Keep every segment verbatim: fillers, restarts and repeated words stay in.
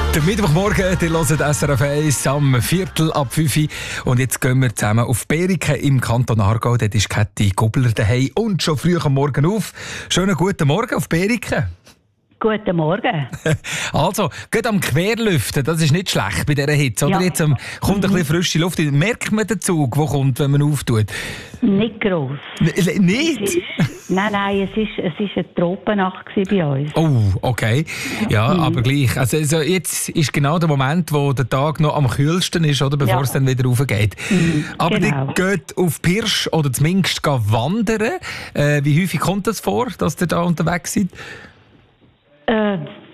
Der Mittwochmorgen, ihr hört S R F eins am Viertel ab fünf Uhr. Und jetzt gehen wir zusammen auf Beriken im Kanton Aargau. Dort ist Käthi Gubler daheim und schon früh am Morgen auf. Schönen guten Morgen auf Beriken. Guten Morgen. Also, geht am Querlüften, das ist nicht schlecht bei dieser Hitze. Oder? Ja. Jetzt ähm, kommt ein bisschen frische Luft. Merkt man den Zug, der kommt, wenn man auftut? Nicht gross. N- nicht? Es ist, nein, nein, es ist, es ist eine Tropennacht bei uns. Oh, okay. Ja, Mhm. aber gleich. Also, also jetzt ist genau der Moment, wo der Tag noch am kühlsten ist, oder, bevor Ja. es dann wieder raufgeht. Mhm, Aber genau. ihr geht auf Pirsch oder zumindest geht wandern. Äh, wie häufig kommt das vor, dass ihr da unterwegs seid? Äh,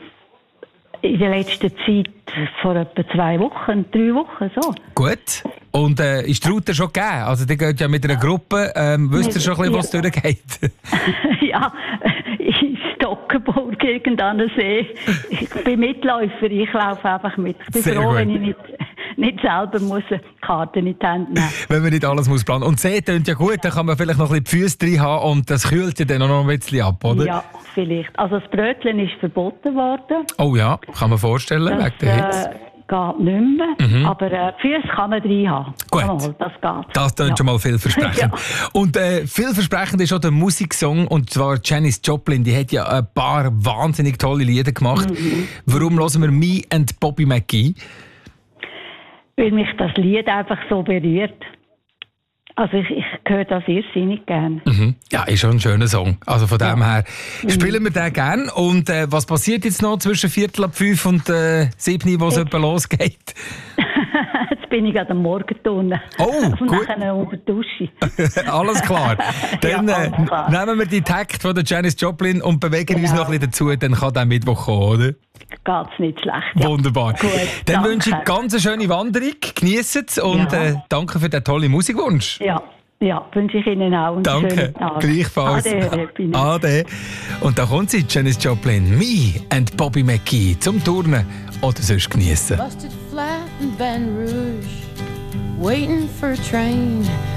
in der letzten Zeit, vor etwa zwei Wochen, drei Wochen, so. Gut. Und äh, ist die Route schon gegeben? Also, ihr geht ja mit einer Gruppe. Ähm, wisst ihr schon ein bisschen, was Ja. durchgeht? Ja, in Stockenburg, irgendein See. Ich bin Mitläufer, ich laufe einfach mit. Ich bin Sehr froh, gut. wenn ich nicht, nicht selber muss eine Karte in die Hand nehmen. Wenn man nicht alles muss planen. Und See tönt ja gut, dann kann man vielleicht noch ein bisschen die Füße drin haben und das kühlt ja dann auch noch ein bisschen ab, oder? Ja, vielleicht. Also das Brötchen ist verboten worden. Oh ja, kann man vorstellen, Das wegen der Hitze. äh, geht nicht mehr. Aber äh, die Füße kann man drin haben. Gut. Mal, das geht. Das klingt Ja. schon mal vielversprechend. Ja. Und äh, vielversprechend ist auch der Musiksong, und zwar Janis Joplin, die hat ja ein paar wahnsinnig tolle Lieder gemacht. Mhm. Warum hören wir Me and Bobby McGee? Weil mich das Lied einfach so berührt. Also ich, ich höre das irrsinnig gern. Mhm. Ja, ist schon ein schöner Song. Also von dem her spielen wir den gerne. Und äh, was passiert jetzt noch zwischen Viertel ab fünf und äh, sieben, wo es etwa losgeht? Jetzt bin ich an der Morgentonne. Oh, Und gut. nachher unter die Dusche. Alles klar. Dann Ja, äh, alles klar. nehmen wir die Takt von der Janis Joplin und bewegen uns Genau. noch ein bisschen dazu. Dann kann der Mittwoch kommen, oder? Geht's nicht schlecht. Ja. Wunderbar. Gut, Dann danke. wünsche ich ganz eine schöne Wanderung. Geniessen es und Ja. äh, danke für den tollen Musikwunsch. Ja, ja, wünsche ich Ihnen auch einen Danke. schönen Tag. Gleichfalls. Ade, Herr Pina. Ade. Und da kommt sie, Janis Joplin. Me and Bobby McGee zum Turnen oder sonst geniessen. Busted flat in Baton Rouge, waiting for a train.